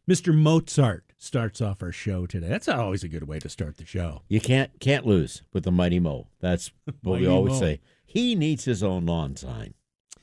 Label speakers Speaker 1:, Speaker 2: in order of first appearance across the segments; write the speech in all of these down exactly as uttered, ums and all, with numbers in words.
Speaker 1: Mister Mozart starts off our show today. That's always a good way to start the show.
Speaker 2: You can't can't lose with the Mighty Mo. That's what we
Speaker 1: Mighty
Speaker 2: always
Speaker 1: Mo.
Speaker 2: say. He needs his own lawn sign.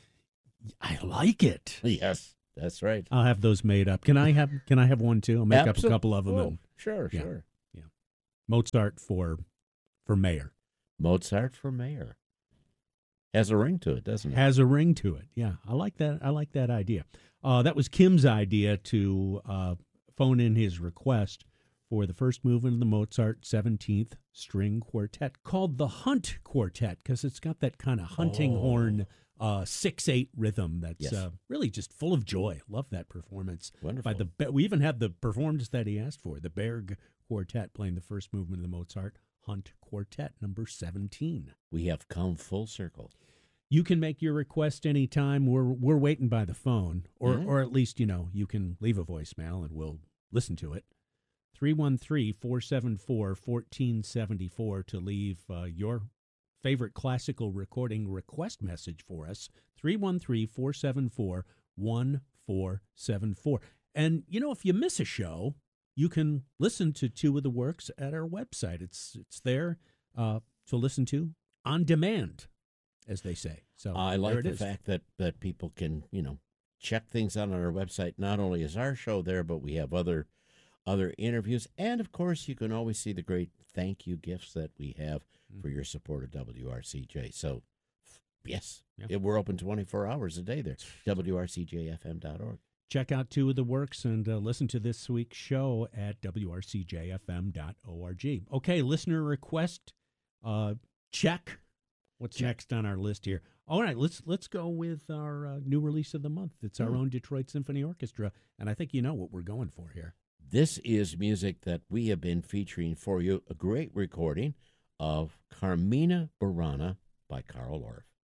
Speaker 1: I like it.
Speaker 2: Yes, that's right.
Speaker 1: I'll have those made up. Can I have Can I have one too? I'll make up a
Speaker 2: Absol-
Speaker 1: couple of them.
Speaker 2: Oh,
Speaker 1: And
Speaker 2: sure,
Speaker 1: Yeah.
Speaker 2: sure.
Speaker 1: Mozart for for mayor
Speaker 2: Mozart for mayor. Has a ring to it, doesn't it?
Speaker 1: has a ring to it. Yeah, I like that. I like that idea. Uh, that was Kim's idea to uh, phone in his request for the first movement of the Mozart seventeenth String Quartet, called the Hunt Quartet, because it's got that kind of hunting
Speaker 2: Oh.
Speaker 1: horn uh, six eight rhythm that's
Speaker 2: Yes.
Speaker 1: uh, really just full of joy. Love that performance.
Speaker 2: Wonderful.
Speaker 1: By the Be- we even had the performance that he asked for, the Berg Quartet playing the first movement of the Mozart Hunt Quartet, number seventeen.
Speaker 2: We have come full circle.
Speaker 1: You can make your request anytime. We're we're waiting by the phone, or
Speaker 2: Mhm.
Speaker 1: or at least, you know, you can leave a voicemail and we'll listen to it. three one three, four seven four, one four seven four to leave uh, your favorite classical recording request message for us. three one three, four seven four, one four seven four. And, you know, if you miss a show, you can listen to Two of the Works at our website. It's it's there uh, to listen to on demand, as they say. So
Speaker 2: I
Speaker 1: there
Speaker 2: like
Speaker 1: it
Speaker 2: the
Speaker 1: is.
Speaker 2: fact that, that people can, you know, check things out on our website. Not only is our show there, but we have other other interviews. And, of course, you can always see the great thank you gifts that we have
Speaker 1: Mm.
Speaker 2: for your support of W R C J. So, yes,
Speaker 1: Yeah.
Speaker 2: it- we're open twenty-four hours a day there, W R C J F M dot org.
Speaker 1: Check out Two of the Works and uh, listen to this week's show at W R C J F M dot org. Okay, listener request, uh, check. What's
Speaker 2: Check.
Speaker 1: next on our list here? All right, let's let's go with our uh, new release of the month. It's our
Speaker 2: Hmm.
Speaker 1: own Detroit Symphony Orchestra, and I think you know what we're going for here.
Speaker 2: This is music that we have been featuring for you, a great recording of Carmina Burana by Carl Orff.